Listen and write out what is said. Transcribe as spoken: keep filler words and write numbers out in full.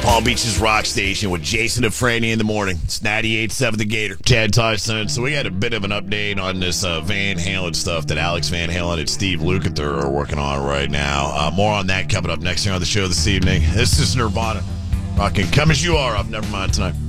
Palm Beach's Rock Station with Jason and Franny in the morning. It's ninety-eight point seven The Gator. Tad Tyson. So we got a bit of an update on this uh, Van Halen stuff that Alex Van Halen and Steve Lukather are working on right now. Uh, more on that coming up next year on the show this evening. This is Nirvana. Rocking Come As You Are up. Never mind tonight.